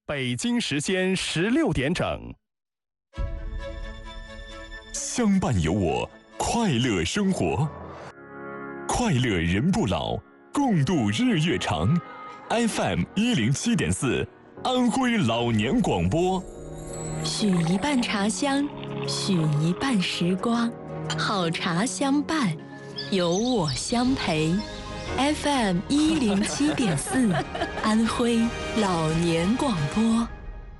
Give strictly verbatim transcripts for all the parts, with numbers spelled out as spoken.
北京时间十六点整。 相伴有我，快乐生活，快乐人不老，共度日月长。F M 一零七点四，安徽老年广播。 许一半茶香，许一半时光，好茶相伴，有我相陪。F M 一零七点四，安徽老年广播。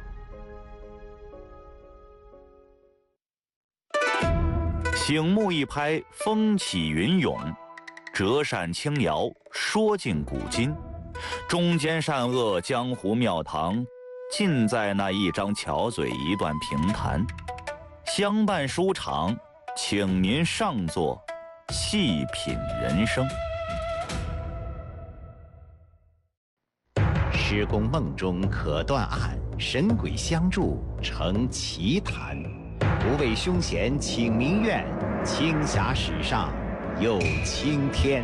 醒目一拍，风起云涌；折扇轻摇，说尽古今。中间善恶，江湖庙堂，尽在那一张巧嘴，一段评弹。相伴书场，请您上座，细品人生。 施公梦中可断案，神鬼相助成奇谈。不畏凶险请民怨，青霞史上有青天。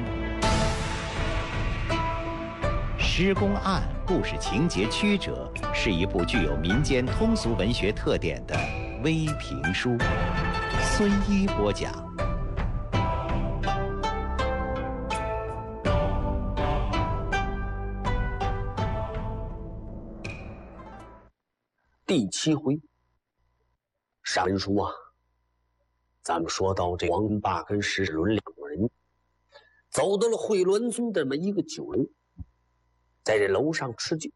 施公案故事情节曲折，是一部具有民间通俗文学特点的微评书。孙一播讲。 第七回，上文书啊，咱们说到这王云霸跟石世伦两个人走到了惠伦村这么一个酒楼，在这楼上吃酒。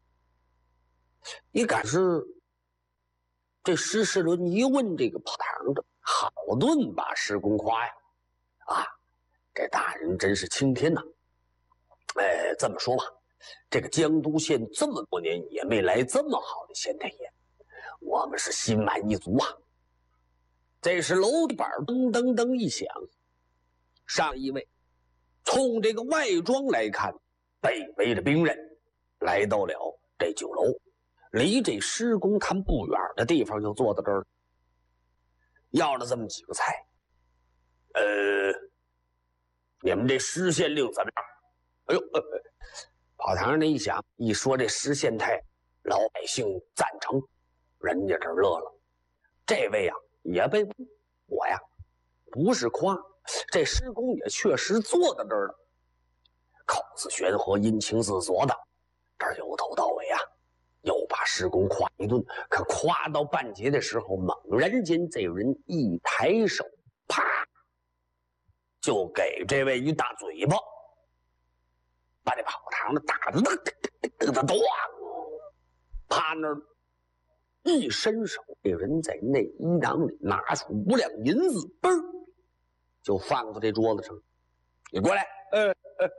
一赶是这石世伦一问这个跑堂的，好顿把施公夸呀，啊，这大人真是青天呐！哎，这么说吧。这个江都县这么多年也没来这么好的县太爷，我们是心满意足啊。这时楼板噔噔噔一响，上一位冲这个外庄来看，被围着兵刃来到了这酒楼，离这施公摊不远的地方就坐到这儿，要了这么几个菜。呃，你们这施县令怎么样？哎呦，呃跑堂上那一想，一说这施县太，老百姓赞成，人家这乐了。这位啊也被我呀不是夸，这施公也确实坐在这儿了，口子悬河，阴晴自锁的，这儿由头到尾啊又把施公夸一顿。可夸到半截的时候，猛然间这人一抬手，啪就给这位一大嘴巴，把这跑堂的打得噔噔噔噔咚，趴那儿一伸手，这人在内衣囊里拿出五两银子，嘣儿就放到这桌子上。你过来，呃，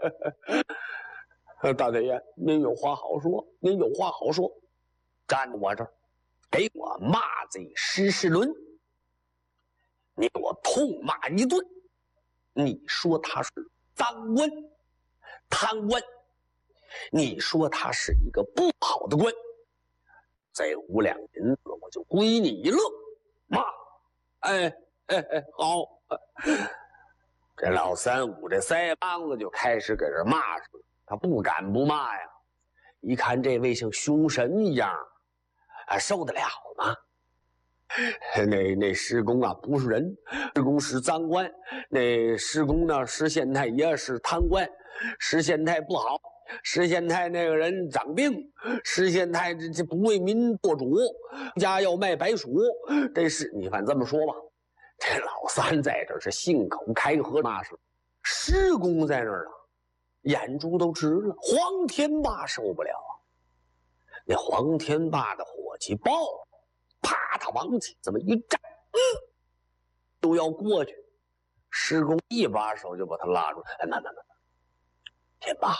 呃大太爷，您有话好说，您有话好说。站在我这儿，给我骂这施世伦，你给我痛骂一顿。你说他是赃官贪官，你说他是一个不好的官，这五两银子我就归你了。骂，哎哎哎，好。这老三五这腮帮子就开始搁这骂上了，他不敢不骂呀。一看这位像凶神一样，啊，受得了吗？那那施公啊不是人，施公是赃官，那施公呢施县太爷是贪官，施县太不好，施县太那个人长病，施县太这这不为民做主，家要卖白薯，这是你反这么说吧。这老三在这是信口开河骂上，施公在那儿啊，眼珠都直了。黄天霸受不了啊，那黄天霸的火气爆了。啪，他往起这么一站，嗯，都要过去。施公一把手就把他拉住，哎，慢慢慢慢，天霸，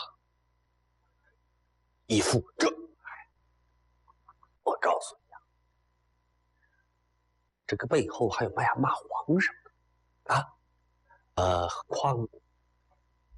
义父，这，我告诉你啊，这个背后还有骂骂皇上的啊，呃，何况